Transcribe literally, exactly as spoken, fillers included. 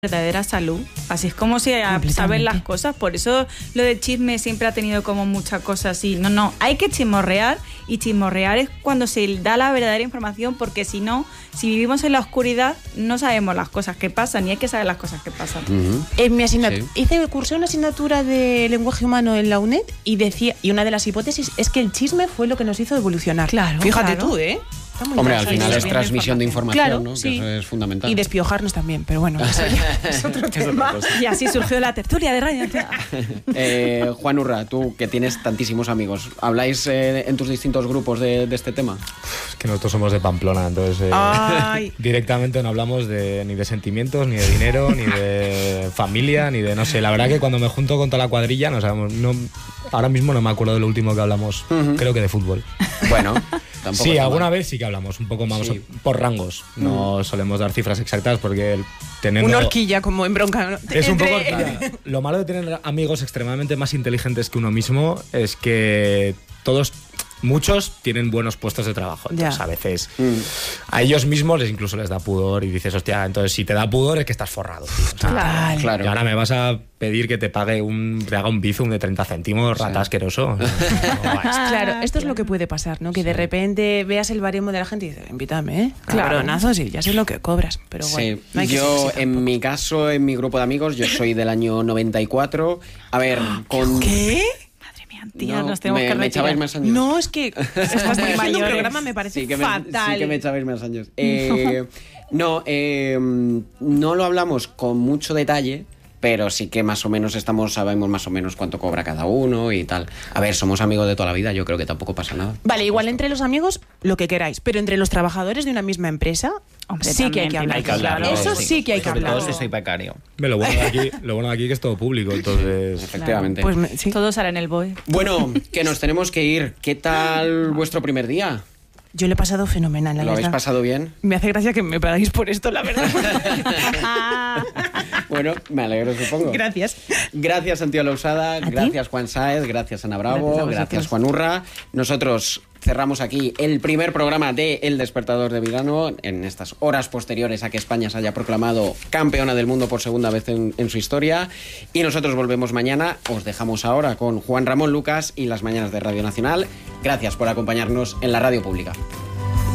verdadera salud. Así es como se saben las cosas. Por eso lo de chisme siempre ha tenido como mucha cosa así. No, no, hay que chismorrear, y chismorrear es cuando se da la verdadera información, porque si no, si vivimos en la oscuridad, no sabemos las cosas que pasan, y hay que saber las cosas que pasan. Uh-huh. En mi asignatura, Sí. hice, cursé una asignatura de lenguaje humano en la UNED y decía, y una de las hipótesis es que el chisme fue lo que nos hizo evolucionar. Claro, Fíjate claro. tú, ¿eh? Está muy Hombre, al interesante. final es bien transmisión de información, Claro, ¿no? sí. Que eso es fundamental. Y despiojarnos también, pero bueno, eso ya es otro tema. Y así surgió la tertulia de radio. eh, Juan Urra, tú que tienes tantísimos amigos, ¿habláis eh, en tus distintos grupos de, de este tema? Es que nosotros somos de Pamplona, entonces eh, Ay. directamente no hablamos de, ni de sentimientos, ni de dinero, ni de familia, ni de, no sé, la verdad que cuando me junto con toda la cuadrilla, no sabemos, no, ahora mismo no me acuerdo de lo último que hablamos, Uh-huh. creo que de fútbol. Bueno, tampoco Sí, está alguna mal. vez sí que hablamos, un poco más Sí. por rangos, no solemos dar cifras exactas porque el- teniendo... Una horquilla como en bronca. ¿no? Es un poco... Entre- claro, lo malo de tener amigos extremadamente más inteligentes que uno mismo es que todos... Muchos tienen buenos puestos de trabajo, entonces Ya. a veces Mm. a ellos mismos les incluso les da pudor y dices, hostia, entonces si te da pudor es que estás forrado, tío. O sea, Total. Claro. Y ahora me vas a pedir que te pague un, te haga un bizum de treinta céntimos, Sí. rata asqueroso. No, no va esto. Claro, esto es lo que puede pasar, ¿no? Que de repente veas el baremo de la gente y dices, invítame, ¿eh? Claro. Cabronazo, sí, ya sé lo que cobras, pero bueno. Sí, no hay que yo ser así en mi caso, en mi grupo de amigos, yo soy del año noventa y cuatro. A ver, con... tampoco. ¿Qué? Madre mía, tía, No, nos tenemos me, que me echabais retirar. más años. No, es que estás muy dirigiendo un mayores. programa, me parece Sí que me, fatal. sí que me echabais más años. Eh, no, eh, no lo hablamos con mucho detalle, pero sí que más o menos estamos, sabemos más o menos cuánto cobra cada uno y tal. A ver, somos amigos de toda la vida, yo creo que tampoco pasa nada. Vale, igual entre los amigos lo que queráis, pero entre los trabajadores de una misma empresa Hombre, sí que hay también que hablar. hay que hablarlo, Eso sí. sí que hay que Sobre todo hablar. si soy becario. Hombre, Lo bueno de aquí, lo bueno de aquí es que es todo público, entonces... Efectivamente. Pues me- sí. Todo sale en el B O E. Bueno, que nos tenemos que ir. ¿Qué tal vuestro primer día? Yo le he pasado fenomenal, la ¿Lo habéis verdad. pasado bien? Me hace gracia que me pagáis por esto, la verdad. Bueno, me alegro, supongo. Gracias. Gracias, Santiago Lausada, ti? gracias, Juan Sáez, gracias, Ana Bravo, Gracias a gracias, vosotros. Juan Urra. Nosotros cerramos aquí el primer programa de El Despertador de Verano en estas horas posteriores a que España se haya proclamado campeona del mundo por segunda vez en, en su historia. Y nosotros volvemos mañana. Os dejamos ahora con Juan Ramón Lucas y las mañanas de Radio Nacional. Gracias por acompañarnos en la radio pública.